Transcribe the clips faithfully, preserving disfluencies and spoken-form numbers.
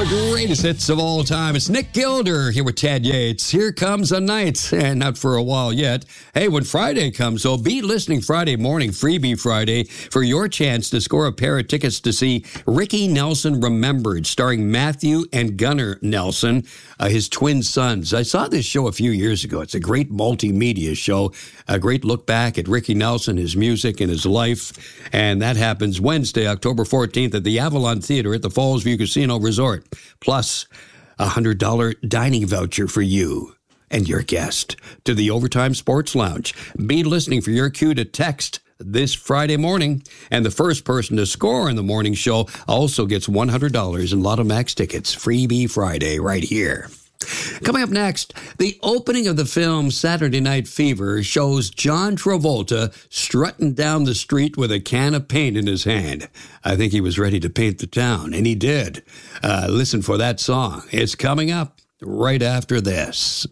The greatest hits of all time. It's Nick Gilder here with Ted Yates. Here comes a night, and not for a while yet. Hey, when Friday comes, so be listening Friday morning, Freebie Friday, for your chance to score a pair of tickets to see Ricky Nelson Remembered, starring Matthew and Gunnar Nelson, uh, his twin sons. I saw this show a few years ago. It's a great multimedia show, a great look back at Ricky Nelson, his music, and his life. And that happens Wednesday, October fourteenth at the Avalon Theater at the Fallsview Casino Resort. Plus, a one hundred dollars dining voucher for you and your guest to the Overtime Sports Lounge. Be listening for your cue to text this Friday morning. And the first person to score in the morning show also gets one hundred dollars in Lotto Max tickets. Freebie Friday right here. Coming up next, the opening of the film Saturday Night Fever shows John Travolta strutting down the street with a can of paint in his hand. I think he was ready to paint the town, and he did. Uh, listen for that song. It's coming up right after this.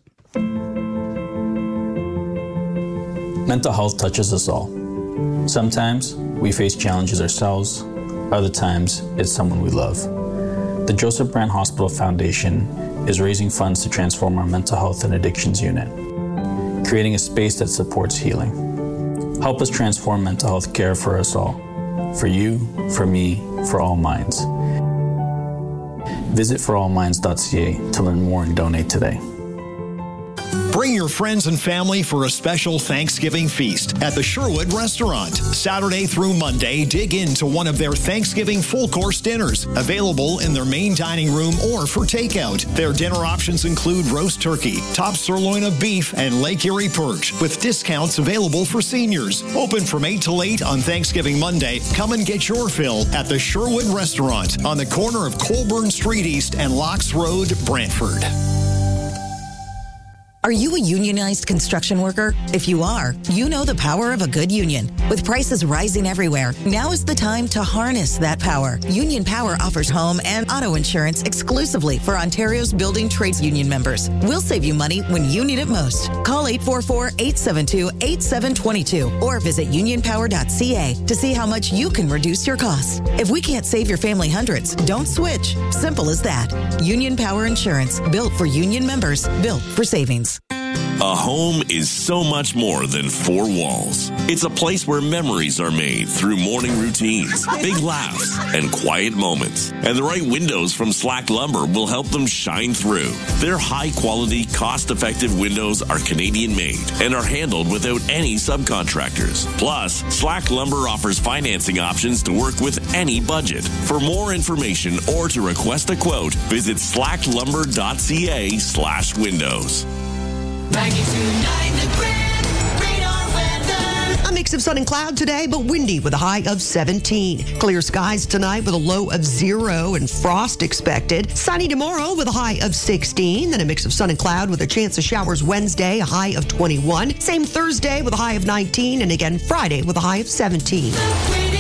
Mental health touches us all. Sometimes we face challenges ourselves. Other times it's someone we love. The Joseph Brand Hospital Foundation is raising funds to transform our mental health and addictions unit, creating a space that supports healing. Help us transform mental health care for us all, for you, for me, for all minds. Visit for all minds dot c a to learn more and donate today. Bring your friends and family for a special Thanksgiving feast at the Sherwood Restaurant. Saturday through Monday, dig into one of their Thanksgiving full-course dinners, available in their main dining room or for takeout. Their dinner options include roast turkey, top sirloin of beef, and Lake Erie perch, with discounts available for seniors. Open from eight till eight on Thanksgiving Monday. Come and get your fill at the Sherwood Restaurant on the corner of Colburn Street East and Locks Road, Brantford. Are you a unionized construction worker? If you are, you know the power of a good union. With prices rising everywhere, now is the time to harness that power. Union Power offers home and auto insurance exclusively for Ontario's building trades union members. We'll save you money when you need it most. Call eight four four, eight seven two, eight seven two two or visit union power dot c a to see how much you can reduce your costs. If we can't save your family hundreds, don't switch. Simple as that. Union Power Insurance, built for union members, built for savings. A home is so much more than four walls. It's a place where memories are made through morning routines, big laughs, and quiet moments. And the right windows from Slack Lumber will help them shine through. Their high-quality, cost-effective windows are Canadian-made and are handled without any subcontractors. Plus, Slack Lumber offers financing options to work with any budget. For more information or to request a quote, visit slack lumber dot c a slash windows. ninety-two point nine The Grand Radar Weather. A mix of sun and cloud today, but windy with a high of seventeen. Clear skies tonight with a low of zero and frost expected. Sunny tomorrow with a high of sixteen. Then a mix of sun and cloud with a chance of showers Wednesday, a high of twenty-one. Same Thursday with a high of nineteen. And again Friday with a high of seventeen.